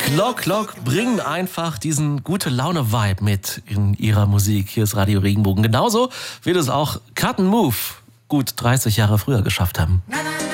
Glock bringen einfach diesen Gute-Laune-Vibe mit in ihrer Musik. Hier ist Radio Regenbogen. Genauso wird es auch Cut and Move gut 30 Jahre früher geschafft haben.